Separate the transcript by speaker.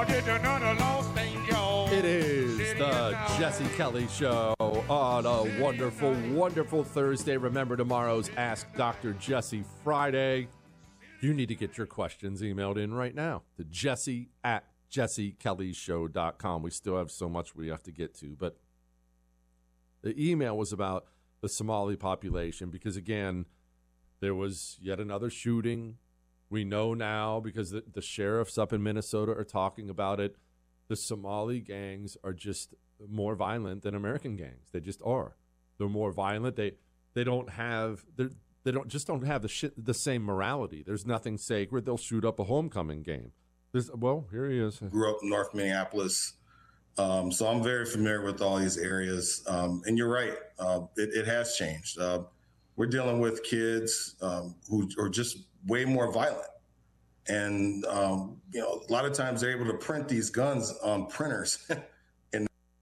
Speaker 1: It is the Jesse Kelly Show on a wonderful, wonderful Thursday. Remember, tomorrow's Ask Dr. Jesse Friday. You need to get your questions emailed in right now to jesse@jessekellyshow.com. We still have so much we have to get to, but the email was about the Somali population because, again, there was yet another shooting. We know now because the sheriffs up in Minnesota are talking about it. The Somali gangs are just more violent than American gangs. They just are. They're more violent. They don't have the same morality. There's nothing sacred. They'll shoot up a homecoming game. Here he is.
Speaker 2: Grew up in North Minneapolis, so I'm very familiar with all these areas. And you're right, it has changed. We're dealing with kids who are just way more violent. And, a lot of times they're able to print these guns on printers